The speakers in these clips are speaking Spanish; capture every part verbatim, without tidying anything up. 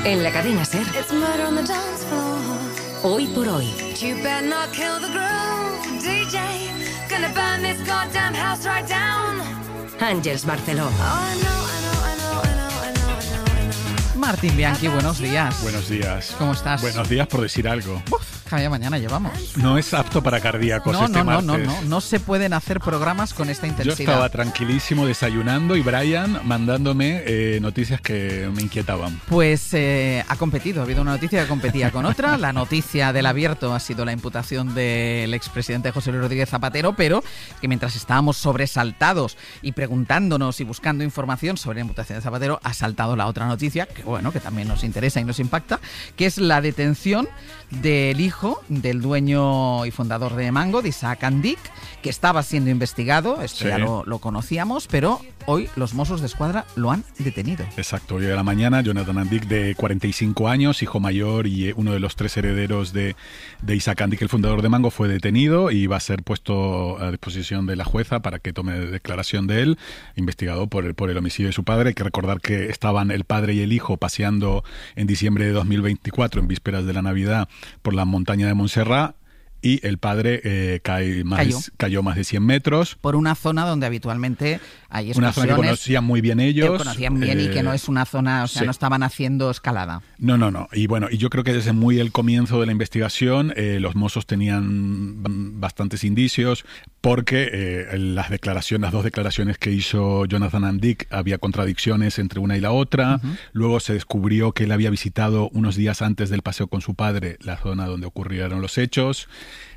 En la cadena SER. It's murder on the dance floor. Hoy por hoy. You better not kill the groove, D J. Gonna burn this goddamn house right down. Ángeles Barceló. Oh, I know, I know, I know, I know, I know, I know, I know. Martín Bianchi, buenos días. Buenos días. ¿Cómo estás? Buenos días por decir algo. Uf, cada mañana llevamos. No es apto para cardíacos No, este no, no, martes. no, no, no se pueden hacer programas con esta Yo intensidad. estaba tranquilísimo desayunando y Brian mandándome eh, noticias que me inquietaban. Pues eh, ha competido, ha habido una noticia que competía con otra. La noticia del abierto ha sido la imputación del expresidente José Luis Rodríguez Zapatero, pero que mientras estábamos sobresaltados y preguntándonos y buscando información sobre la imputación de Zapatero, ha saltado la otra noticia, que bueno, que también nos interesa y nos impacta, que es la detención del hijo del dueño y fundador de Mango, de Isaac Andic, que estaba siendo investigado, esto Sí. ya lo, lo conocíamos, pero hoy los Mossos de Escuadra lo han detenido. Exacto, hoy de la mañana Jonathan Andic, de cuarenta y cinco años, hijo mayor y eh, uno de los tres herederos de, de Isaac Andic, el fundador de Mango, fue detenido y va a ser puesto a disposición de la jueza para que tome declaración de él, investigado por el, por el homicidio de su padre. Hay que recordar que estaban el padre y el hijo paseando en diciembre de dos mil veinticuatro, en vísperas de la Navidad, por la montaña de Montserrat, y el padre eh, cae más Cayó. De, cayó más de cien metros. Por una zona donde habitualmente hay Una excursiones. zona que conocían muy bien ellos. Que conocían bien y eh, que no es una zona, o sea, sí. no estaban haciendo escalada. No, no, no. Y bueno, y yo creo que desde muy el comienzo de la investigación eh, los Mossos tenían bastantes indicios porque eh, las declaraciones, las dos declaraciones que hizo Jonathan Andic, había contradicciones entre una y la otra. Uh-huh. Luego se descubrió que él había visitado unos días antes del paseo con su padre la zona donde ocurrieron los hechos.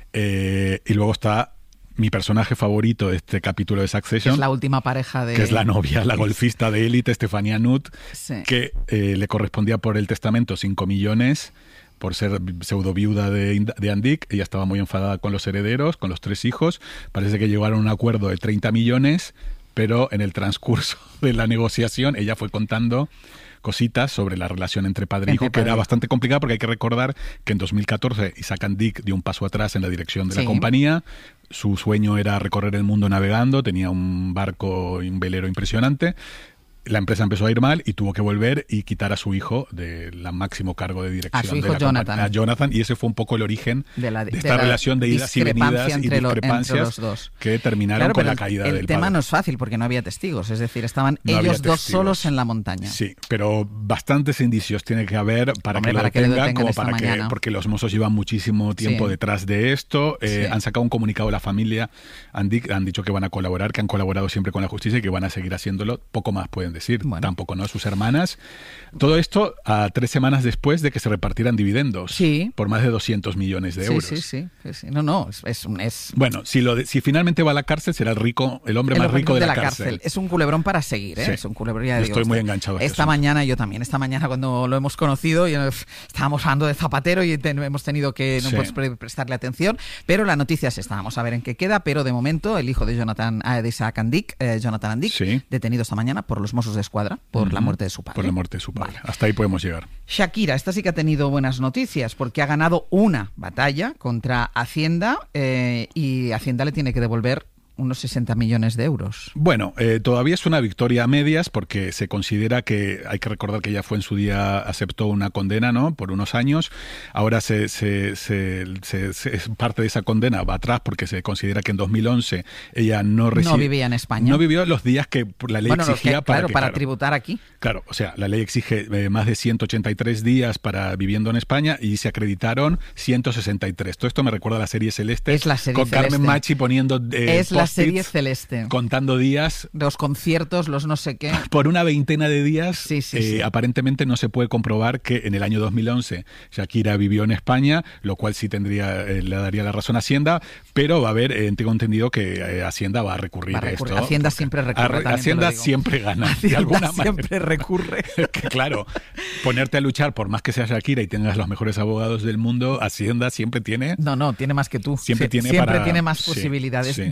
Eh, y luego está mi personaje favorito de este capítulo de Succession, es la última pareja de... que es la novia, la golfista de élite, Stefania Nutt, sí. que eh, le correspondía por el testamento cinco millones por ser pseudo viuda de, de Andic. Ella estaba muy enfadada con los herederos, con los tres hijos. Parece que llegaron a un acuerdo de treinta millones, pero en el transcurso de la negociación ella fue contando cositas sobre la relación entre padre e hijo, que era bastante complicada porque hay que recordar que en dos mil catorce Isaac Andic dio un paso atrás en la dirección de sí. la compañía. Su sueño era recorrer el mundo navegando, tenía un barco, un velero impresionante. La empresa empezó a ir mal y tuvo que volver y quitar a su hijo del máximo cargo de dirección. A su hijo de la Jonathan. A Jonathan, y ese fue un poco el origen de, la, de, de esta de relación de idas y venidas y discrepancias lo, los dos. que terminaron claro, con la el, caída el del tema padre. No es fácil porque no había testigos, es decir, estaban no ellos dos solos en la montaña. Sí, pero bastantes indicios tiene que haber para Hombre, que lo para detengan, que lo detengan como esta para mañana. que, porque los Mossos llevan muchísimo tiempo sí. detrás de esto. Eh, sí. Han sacado un comunicado de la familia Andic, han dicho que van a colaborar, que han colaborado siempre con la justicia y que van a seguir haciéndolo. Poco más pueden decir, bueno. Tampoco, ¿no? Sus hermanas. Todo esto a tres semanas después de que se repartieran dividendos sí. por más de doscientos millones de sí, euros. Sí, sí, sí, sí. No, no, es, es, es... Bueno, si, lo de, si finalmente va a la cárcel, será el rico, el hombre el más rico de, de la, la cárcel. cárcel. Es un culebrón para seguir, ¿eh? Sí. Es un culebrón, ya yo digo, estoy muy este, enganchado. Esta mañana yo también. Esta mañana cuando lo hemos conocido y estábamos hablando de Zapatero y ten, hemos tenido que no sí. pre prestarle atención, pero la noticia es esta. Vamos a ver en qué queda, pero de momento el hijo de Jonathan eh, de Isaac Andic, eh, Jonathan Andic, sí. detenido esta mañana por los Mossos de Escuadra por uh-huh. la muerte de su padre. Por la muerte de su padre. Vale. Hasta ahí podemos llegar. Shakira, esta sí que ha tenido buenas noticias porque ha ganado una batalla contra Hacienda eh, y Hacienda le tiene que devolver unos sesenta millones de euros. Bueno, eh, todavía es una victoria a medias porque se considera que, hay que recordar que ella fue en su día, aceptó una condena, ¿no? Por unos años. Ahora se, se, se, se, se parte de esa condena va atrás porque se considera que en dos mil once ella no recibió... No vivía en España. No vivió los días que la ley bueno, exigía que, para... Claro, que, para claro, tributar aquí. Claro, o sea, la ley exige eh, más de ciento ochenta y tres días para viviendo en España y se acreditaron ciento sesenta y tres. Todo esto me recuerda a la serie Celeste. Es la serie con Celeste. Carmen Machi poniendo eh, Es la serie Celeste. Contando días. Los conciertos, los no sé qué. Por una veintena de días. Sí, sí, eh, sí. Aparentemente no se puede comprobar que en el año dos mil once Shakira vivió en España, lo cual sí tendría eh, le daría la razón a Hacienda, pero va a haber, eh, tengo entendido que eh, Hacienda va a recurrir, va a recurrir. esto. Hacienda siempre recurre. A, Hacienda siempre gana. Hacienda de alguna siempre manera. recurre. Que, claro, ponerte a luchar por más que sea Shakira y tengas los mejores abogados del mundo, Hacienda siempre tiene... No, no, tiene más que tú. Siempre Sie tiene siempre para... tiene más sí, posibilidades. Sí. ¿De cuánto es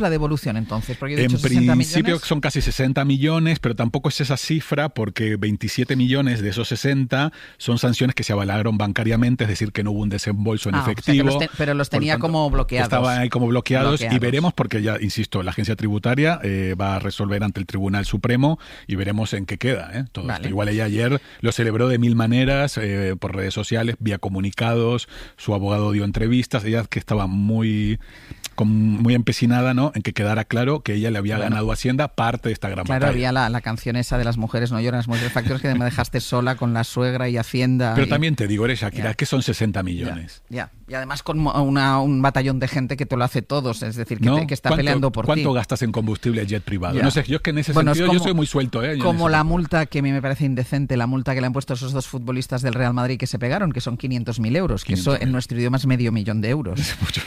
la devolución entonces? Porque yo he En dicho sesenta principio millones. son casi sesenta millones, pero tampoco es esa cifra porque veintisiete millones de esos sesenta son sanciones que se avalaron bancariamente, es decir, que no hubo un desembolso en Ah, o sea, que efectivo. los te- pero los Por tenía tanto, como bloqueados. Estaban ahí como bloqueados, Bloqueados. y veremos porque ya, insisto, la agencia tributaria eh, va a resolver ante el Tribunal Supremo y veremos en qué queda. ¿eh? Todo Vale. esto. Igual ella ayer lo celebró de mil maneras, eh, por redes sociales, vía comunicados, su abogado dio entrevistas, ella que estaba muy, con, muy empecinada, ¿no?, en que quedara claro que ella le había Bueno. ganado a Hacienda parte de esta gran Claro, batalla. había la, la canción esa de las mujeres no lloran, las mujeres factores, que me dejaste sola con la suegra y Hacienda. Pero y- también te digo, eres Shakira, Ya. es que son sesenta millones. Ya, ya. Y además con mo- una, un batallón de gente que te lo hace todos, es decir, que, ¿No? te- que está ¿Cuánto- peleando por ¿Cuánto ti. gastas en combustible jet privado? Ya. No sé, yo es que en ese Bueno, es sentido yo como- soy muy suelto. ¿eh? Yo en Como ese la sentido. multa que a mí me parece indecente, la multa que le han puesto esos dos futbolistas del Real Madrid que se pegaron, que son quinientos mil euros, que eso quinientos mil. en nuestro idioma es medio millón de euros. Mucho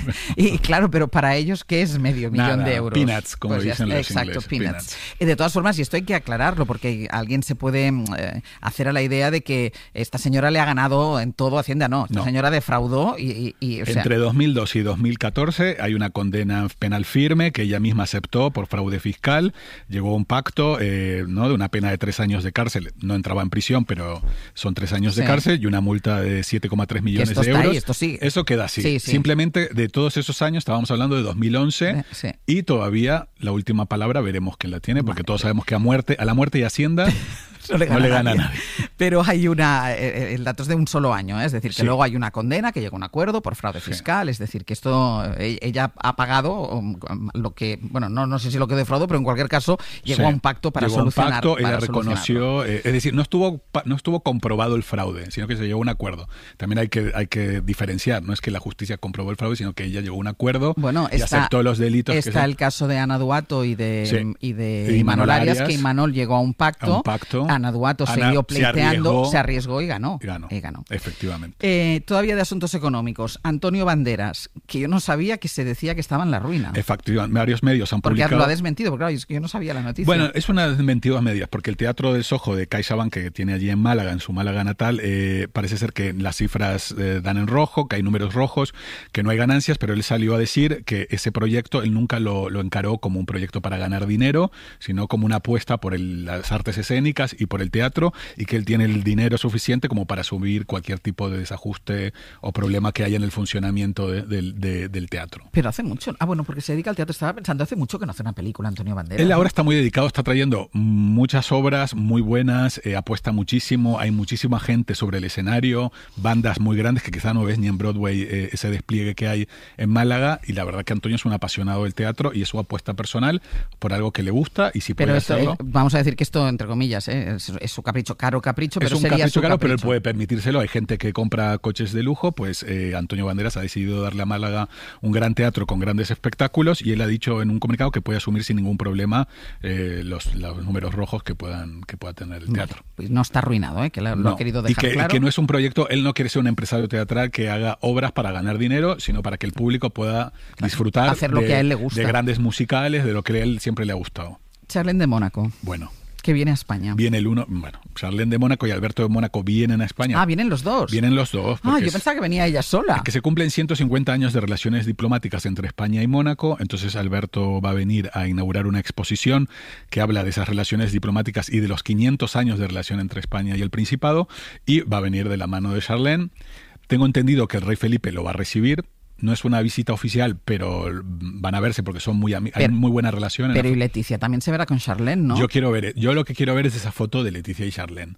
Y claro, pero para ellos, ¿qué es medio millón Nada, de euros? peanuts, como Pues ya dicen está, los exacto, ingleses, peanuts. peanuts. Y de todas formas, y esto hay que aclararlo, porque alguien se puede mm, eh, hacer a la idea de que esta señora le ha ganado en todo Hacienda. No, esta No. señora defraudó y... y- y, o sea, Entre dos mil dos y dos mil catorce hay una condena penal firme que ella misma aceptó por fraude fiscal. Llegó a un pacto, eh, ¿no?, de una pena de tres años de cárcel. No entraba en prisión, pero son tres años de Sí. cárcel y una multa de siete coma tres millones esto de está ahí, euros. esto sigue. Eso queda así. Sí, sí. Simplemente de todos esos años, estábamos hablando de dos mil once, Eh, sí. y todavía la última palabra veremos quién la tiene, porque todos sabemos que a muerte, a la muerte y Hacienda no le no gana, le gana a a nadie. nadie. Pero hay una, eh, el dato es de un solo año, ¿eh? Es decir, que Sí. luego hay una condena, que llega a un acuerdo por fraude fiscal, es decir, que esto, eh, ella ha pagado um, lo que, bueno, no, no sé si lo que defraudó, pero en cualquier caso llegó Sí. a un pacto para Llegó a un solucionar. pacto, para ella solucionarlo. reconoció, eh, es decir, no estuvo pa- no estuvo comprobado el fraude, sino que se llegó a un acuerdo. También hay que hay que diferenciar, no es que la justicia comprobó el fraude, sino que ella llegó a un acuerdo Bueno, y está, aceptó los delitos. que está se- el caso de Ana Duato y de, Sí. y de Y Imanol Imanol Arias, Arias, que Imanol llegó a un pacto. a un pacto. Ana Duato Ana siguió se pleiteando, arriesgó. se arriesgó y ganó. Y ganó, Y ganó. efectivamente. Eh, todavía de asuntos económicos, Antonio Banderas, que yo no sabía que se decía que estaba en la ruina. Efectivamente, varios medios han Porque publicado. lo ha desmentido, porque claro, es que yo no sabía la noticia. Bueno, es una desmentido a medias, porque el Teatro del Sojo de CaixaBank, que tiene allí en Málaga, en su Málaga natal, eh, parece ser que las cifras eh, dan en rojo, que hay números rojos, que no hay ganancias, pero él salió a decir que ese proyecto él nunca lo, lo encaró como un proyecto para ganar dinero, sino como una apuesta por el- las artes escénicas y por el teatro, y que él tiene el dinero suficiente como para asumir cualquier tipo de desajuste o problema que haya en el funcionamiento de- del- de- del teatro. Pero hace mucho. Ah, bueno, porque se dedica al teatro. Estaba pensando, hace mucho que no hace una película, Antonio Banderas. Él ahora ¿no? está muy dedicado, está trayendo muchas obras muy buenas, eh, apuesta muchísimo, hay muchísima gente sobre el escenario, bandas muy grandes que quizá no ves ni en Broadway, eh, ese despliegue que hay en Málaga, y la verdad que Antonio es un apasionado del teatro y es su apuesta personal por algo que le gusta, y si Pero puede esto, hacerlo... eh, vamos a decir que esto, entre comillas, eh, es, es su capricho, caro capricho, Es pero un sería capricho su caro, pero él capricho. puede permitírselo. Hay gente que compra coches de lujo, pues eh, Antonio Banderas ha decidido darle a Málaga un gran teatro con grandes espectáculos, y él ha dicho en un comunicado que puede asumir sin ningún problema eh, los, los números rojos que puedan que pueda tener el teatro. Vale, pues no está arruinado, ¿eh? Que lo, lo No. ha querido y dejar que, y claro. que no es un proyecto, él no quiere ser un empresario teatral que haga obras para ganar dinero, sino para que el público pueda disfrutar hacer lo de, que a él le gusta. de grandes musicales, de lo que a él siempre le ha gustado. Charlene de Mónaco, Bueno, que viene a España. viene el uno, bueno, Charlene de Mónaco y Alberto de Mónaco vienen a España. Ah, vienen los dos. Vienen los dos. Ah, porque yo es- pensaba que venía ella sola. Es que se cumplen ciento cincuenta años de relaciones diplomáticas entre España y Mónaco, entonces Alberto va a venir a inaugurar una exposición que habla de esas relaciones diplomáticas y de los quinientos años de relación entre España y el Principado, y va a venir de la mano de Charlene. Tengo entendido que el rey Felipe lo va a recibir. No es una visita oficial, pero van a verse porque son muy ami- hay Pero- muy buena relación. en Pero la y fo- Leticia también se verá con Charlene, ¿no? Yo quiero ver, yo lo que quiero ver es esa foto de Leticia y Charlene.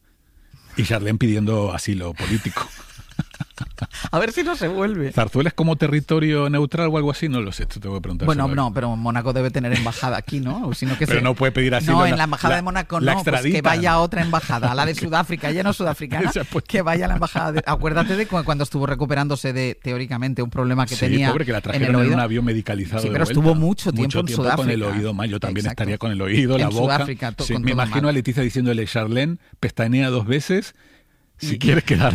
Y Charlene pidiendo asilo político. A ver si no se vuelve. ¿Zarzuela es como territorio neutral o algo así? No lo sé, esto tengo que preguntar. Bueno, no, pero Mónaco debe tener embajada aquí, ¿no? O sino que Pero se- no puede pedir asilo No, en en la- la embajada la- de Mónaco la no, pues que extraditan. vaya a otra embajada, a la de Sudáfrica, ella no es sudafricana, Esa, pues. que vaya a la embajada. De... Acuérdate de cu- cuando estuvo recuperándose de, teóricamente, un problema que Sí, tenía pobre, que la en trajeron el en, oído. un avión medicalizado. Sí, de pero vuelta. estuvo mucho tiempo en con el Sudáfrica. oído mal. Yo también Exacto. estaría con el oído, la En boca. Sudáfrica, to- Sí, con me todo imagino mal. a Leticia diciéndole, Charlene, pestañea dos veces si Y- quieres quedarte.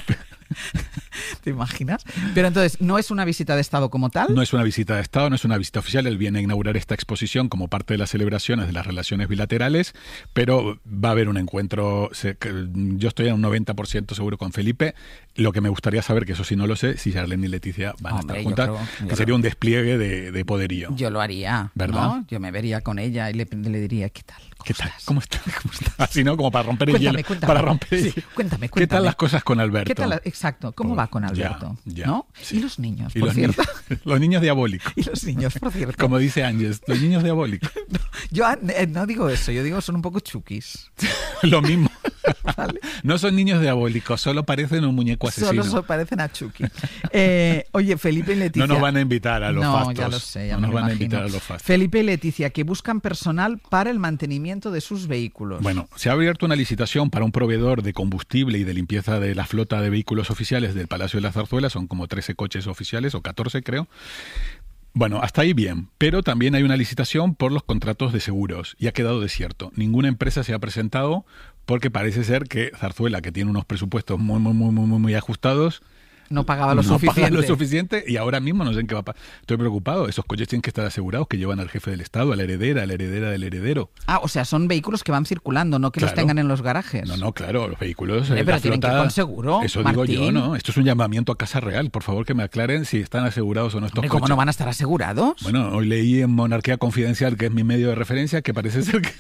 ¿Te imaginas? Pero entonces, ¿no es una visita de Estado como tal? No es una visita de Estado, no es una visita oficial. Él viene a inaugurar esta exposición como parte de las celebraciones de las relaciones bilaterales, pero va a haber un encuentro. Yo estoy en un noventa por ciento seguro con Felipe. Lo que me gustaría saber, que eso sí no lo sé, si Charlene y Leticia van Hombre, a estar juntas, creo, que sería un despliegue de, de poderío. Yo lo haría, ¿verdad? ¿no? Yo me vería con ella y le, le diría, ¿qué tal? ¿Qué tal? estás? ¿Cómo estás? ¿Cómo estás? Así, ¿no? Como para romper el Cuéntame, hielo. cuéntame. Para romper el Sí, hielo. cuéntame, ¿Qué cuéntame. tal las cosas con Alberto? ¿Qué tal? Exacto. ¿Cómo Pues, va con Alberto? ya, ya, ¿No? sí. Y los niños, Y por los cierto. niños, los niños diabólicos. Y los niños, por cierto. Como dice Ángeles, los niños diabólicos. No, yo eh, no digo eso, yo digo son un poco chukis. Lo mismo. ¿Vale? No son niños diabólicos, solo parecen un muñeco asesino. Solo so parecen a Chucky. Eh, oye, Felipe y Leticia. No nos van a invitar a los no, fastos. ya lo sé, ya no me nos lo van a imagino. invitar a los fastos. Felipe y Leticia, que buscan personal para el mantenimiento de sus vehículos. Bueno, se ha abierto una licitación para un proveedor de combustible y de limpieza de la flota de vehículos oficiales del Palacio de la Zarzuela. Son como trece coches oficiales, o catorce creo. Bueno, hasta ahí bien, pero también hay una licitación por los contratos de seguros y ha quedado desierto. Ninguna empresa se ha presentado porque parece ser que Zarzuela, que tiene unos presupuestos muy, muy, muy, muy, muy ajustados, no pagaba lo no suficiente. paga lo suficiente y ahora mismo no sé en qué va a pasar. Estoy preocupado. Esos coches tienen que estar asegurados, que llevan al jefe del Estado, a la heredera, a la heredera del heredero. Ah, o sea, son vehículos que van circulando, no que Claro. los tengan en los garajes. No, no, claro, los vehículos. Eh, eh, pero la tienen que ir flota- con seguro, Eso Martín. digo yo, ¿no? Esto es un llamamiento a Casa Real. Por favor, que me aclaren si están asegurados o no estos Hombre, ¿cómo coches. no van a estar asegurados? Bueno, hoy leí en Monarquía Confidencial, que es mi medio de referencia, que parece ser que,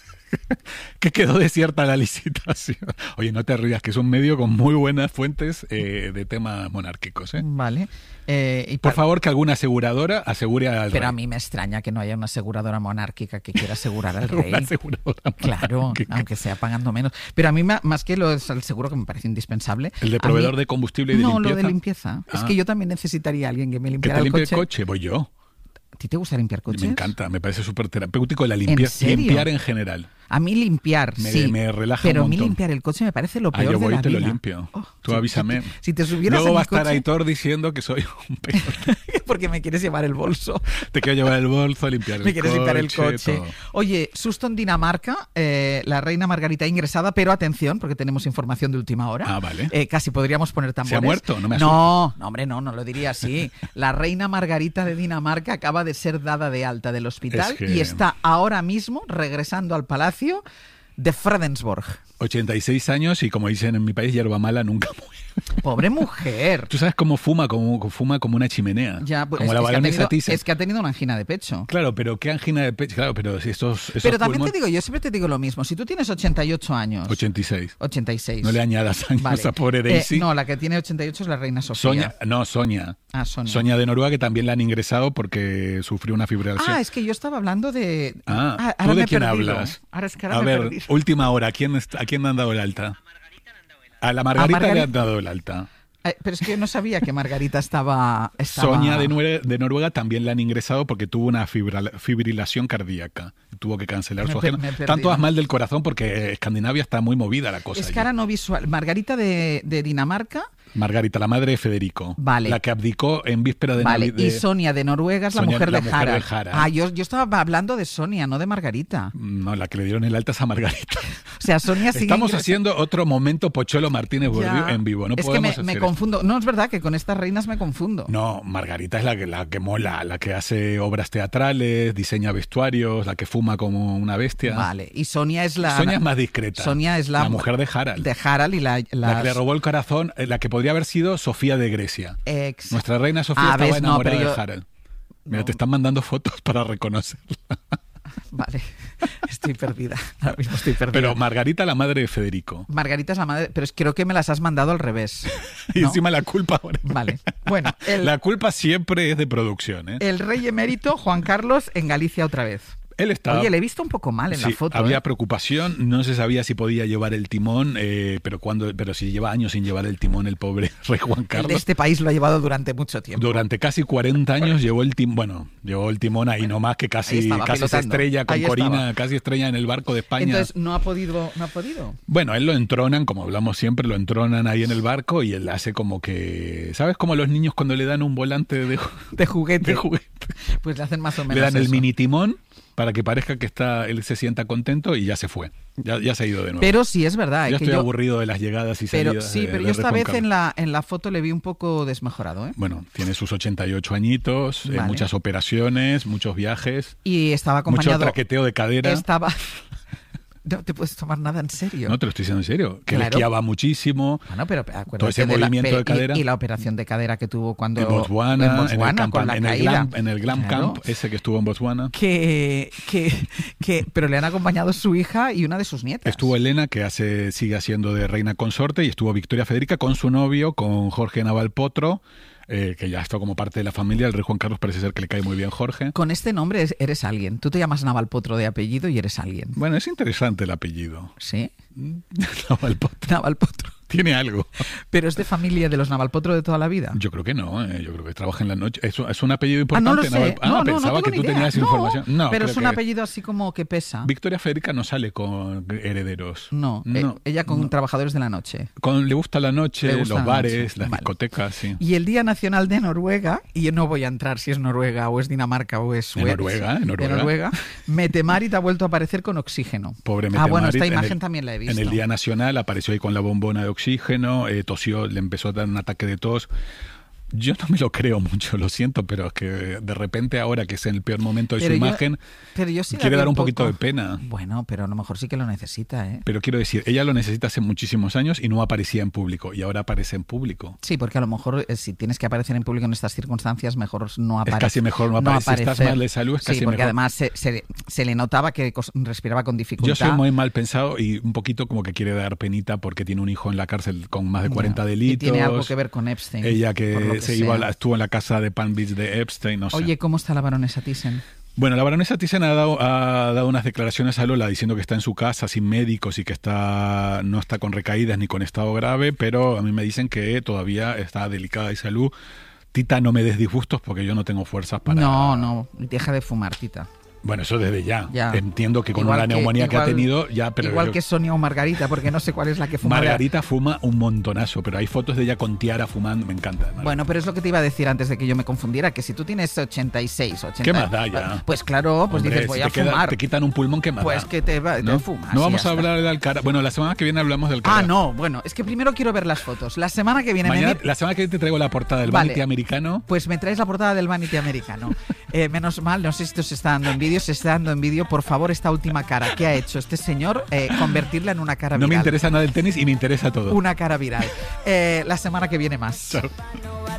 que quedó desierta la licitación. Oye, no te rías, que es un medio con muy buenas fuentes eh, de temas monárquicos. ¿eh? Vale. Eh, y Por pa- favor, que alguna aseguradora asegure al Pero rey. a mí me extraña que no haya una aseguradora monárquica que quiera asegurar al rey. Una aseguradora Claro, monárquica. aunque sea pagando menos. Pero a mí, ma- más que lo del seguro, que me parece indispensable. ¿El de a proveedor mí- de combustible y de no, limpieza? lo de limpieza. Es Ah. que yo también necesitaría a alguien que me Que limpiara te el limpie coche. el coche, voy yo. ¿A ti te gusta limpiar coches? Me encanta, me parece súper terapéutico la ¿En limpieza, serio? limpiar en general. A mí limpiar, Me- sí. me relaja pero un a mí montón. limpiar el coche me parece lo Ah, peor yo de voy la y te lo vida. limpio. Oh, Tú si- avísame. Si, si te subieras Luego a va a mi estar coche, Aitor diciendo que soy un peor. porque me quieres llevar el bolso. Te quiero llevar el bolso, limpiar el Me quieres coche. limpiar el coche. todo. Oye, susto en Dinamarca, eh, la reina Margarita ingresada, pero atención, porque tenemos información de última hora. Ah, vale. Eh, casi podríamos poner tambores. ¿Se ha muerto? No me No, no, hombre, no, no lo diría así. La reina Margarita de Dinamarca acaba de ser dada de alta del hospital Es que- y está ahora mismo regresando al palacio de Fredensborg. ochenta y seis años y, como dicen en mi país, hierba mala nunca muere. Pobre mujer. Tú sabes cómo fuma, como fuma como una chimenea. Ya, pues, como es, la es que ha baronesa tenido, Thyssen. es que ha tenido una angina de pecho. Claro, pero qué angina de pecho. Claro, pero si estos, esos Pero también pulmones- te digo, yo siempre te digo lo mismo. Si tú tienes ochenta y ocho años. ochenta y seis. ochenta y seis. No le añadas años Vale. a pobre Eh, Daisy. no, la que tiene ochenta y ocho es la reina Sofía. Sonia, no, Sonia. Ah, Sonia. Sonia de Noruega, que también la han ingresado porque sufrió una fibrilación. Ah, es que yo estaba hablando de... Ah, ahora ¿tú de me he quién perdido. hablas? Ahora es que ahora A me he ver, perdido. última hora, ¿a quién, est- ¿a quién han dado el alta? A la Margarita Margarita. le han dado el alta. Eh, pero es que yo no sabía que Margarita estaba... estaba- Sonia de, Nue- de Noruega también la han ingresado porque tuvo una fibra- fibrilación cardíaca. Tuvo que cancelar Me su per- agenda. me he Están perdido. todas mal del corazón porque Escandinavia está muy movida la cosa. Es allí. que ahora no visual. Margarita de, de Dinamarca... Margarita, la madre de Federico. Vale. La que abdicó en víspera de Vale, Navidad. y Sonia de Noruega es la, Sonia, mujer, la de mujer Harald. de Harald. Ah, yo, yo estaba hablando de Sonia, no de Margarita. No, la que le dieron el alta es a Margarita. O sea, Sonia sigue Estamos ingresando- haciendo otro momento Pocholo Martínez Ya. en vivo. No es que podemos me, me hacer confundo. No, es verdad que con estas reinas me confundo. No, Margarita es la que, la que mola, la que hace obras teatrales, diseña vestuarios, la que fuma como una bestia. Vale, y Sonia es la... Sonia es más discreta. Sonia es la, La mujer de Harald. De Harald y la... La que le robó el corazón, eh, la que podría haber sido Sofía de Grecia. Ex. Nuestra reina Sofía Ah, estaba ves, no, enamorada pero yo- de Harald. Mira, No. te están mandando fotos para reconocerla. Vale, estoy perdida. Ahora mismo estoy perdida. Pero Margarita, la madre de Federico. Margarita es la madre, pero es- creo que me las has mandado al revés. Y ¿no? encima la culpa ahora. Vale. Bueno, el, La culpa siempre es de producción, ¿eh? el rey emérito Juan Carlos en Galicia otra vez. Él estaba... Oye, le he visto un poco mal en Sí, la foto. había ¿eh? preocupación, no se sabía si podía llevar el timón, eh, pero cuando, pero si lleva años sin llevar el timón el pobre rey Juan El de Carlos. este país lo ha llevado durante mucho tiempo. Durante casi cuarenta años llevó el timón, bueno, llevó el timón ahí nomás que Ahí casi, estaba, casi se pilotando. estrella con Ahí Corina, estaba. casi estrella en el barco de España. Entonces, no ha podido, no ha podido. Bueno, él lo entronan, como hablamos siempre, lo entronan ahí en el barco y él hace como que, ¿sabes? Como los niños cuando le dan un volante de, De juguete. de juguete. Pues le hacen más o menos Le dan el eso. mini timón para que parezca que está, él se sienta contento y ya se fue. Ya, ya se ha ido de nuevo. Pero sí es verdad. ya que estoy yo, aburrido de las llegadas y pero, salidas. Sí, de, pero de yo esta Rey vez Juan en Carlos. la, en la foto le vi un poco desmejorado, ¿eh? Bueno, tiene sus ochenta y ocho añitos, eh, Vale. muchas operaciones, muchos viajes, Y estaba acompañado... mucho traqueteo de cadera. Estaba... No te puedes tomar nada en serio. No te lo estoy diciendo en serio. Que Claro. le esquiaba muchísimo. Bueno, pero acuérdate Todo ese de la- movimiento pero- de cadera. Y, y la operación de cadera que tuvo cuando... En Botswana, en Botswana, en el, campa- con la en el caída. Glam, en el Glam Claro. Camp, ese que estuvo en Botswana. Que, que, que, pero le han acompañado su hija y una de sus nietas. Estuvo Elena, que hace sigue haciendo de reina consorte, y estuvo Victoria Federica con su novio, con Jorge Navalpotro, eh, que ya está como parte de la familia. El rey Juan Carlos parece ser que le cae muy bien Jorge. Con este nombre es- eres alguien. Tú te llamas Navalpotro de apellido y eres alguien. Bueno, es interesante el apellido. ¿Sí? Navalpotro. Navalpotro. Tiene algo. Pero es de familia de los Navalpotro de toda la vida. Yo creo que no, eh, yo creo que trabaja en la noche. ¿Es, es un apellido Ah, importante? no lo sé. Naval- Ah, no, no, pensaba no tengo que ni tú idea. tenías No, información. No, pero creo es un que apellido así como que pesa. Victoria Federica no sale con herederos. No, eh, ella con trabajadores de la noche. Con, le gusta la noche, Le gusta los la bares, noche. las Vale. discotecas, sí. Y el Día Nacional de Noruega, y yo no voy a entrar si es Noruega o es Dinamarca o es En Suecia. Noruega, en Noruega. De Noruega. Metemarit ha vuelto a aparecer con oxígeno. Pobre Ah, bueno, Metemarit, esta en imagen el- también la he visto. En el Día Nacional apareció ahí con la bombona de oxígeno, eh, tosió, le empezó a dar un ataque de tos. Yo no me lo creo mucho, lo siento, pero es que de repente ahora que es en el peor momento de Pero su yo- imagen, pero yo sí la quiere veo dar un poco- poquito de pena. Bueno, pero a lo mejor sí que lo necesita, ¿eh? Pero quiero decir, ella lo necesita hace muchísimos años y no aparecía en público, y ahora aparece en público. Sí, porque a lo mejor eh, si tienes que aparecer en público en estas circunstancias, mejor no aparecer. casi mejor no aparecer. Si estás mal de salud, es Sí, casi porque mejor. además se, se- se le notaba que cos- respiraba con dificultad. Yo soy muy mal pensado y un poquito como que quiere dar penita porque tiene un hijo en la cárcel con más de cuarenta No, delitos. Y tiene algo que ver con Epstein. Ella por lo que, que se iba a la- sea. estuvo en la casa de Palm Beach de Epstein, no sé. Oye, ¿cómo está la baronesa Thyssen? Bueno, la baronesa Thyssen ha dado, ha dado unas declaraciones a Lola diciendo que está en su casa sin médicos y que está no está con recaídas ni con estado grave, pero a mí me dicen que todavía está delicada de salud. Tita, no me des disgustos porque yo no tengo fuerzas para... No, no, deja de fumar, Tita. Bueno, eso desde ya. Ya. Entiendo que con Igual la que- neumonía que, igual- ha tenido, ya, pero... Igual que Sonia o Margarita, porque no sé cuál es la que fuma. Margarita fuma un montonazo, pero hay fotos de ella con tiara fumando, me encanta. Margarita. Bueno, pero es lo que te iba a decir antes de que yo me confundiera, que si tú tienes ochenta y seis, ochenta... ¿Qué más da ya? Pues claro, pues Hombre, dices, voy si a te queda- fumar. te quitan un pulmón, ¿qué más Pues da? que te, va- te ¿No? fumas. No y vamos ya a está. hablar de Alcaraz. Bueno, la semana que viene hablamos del Alcaraz. Ah, no, bueno, es que primero quiero ver las fotos. La semana que viene me Mañana, met- la semana que viene te traigo la portada del Vale. Vanity americano. Pues me traes la portada del Vanity americano. Eh, menos mal, no sé si esto se está dando en vídeo, se está dando en vídeo. Por favor, esta última cara que ha hecho este señor, eh, convertirla en una cara No viral. me interesa nada el tenis y me interesa todo. Una cara viral. Eh, la semana que viene más. Chao.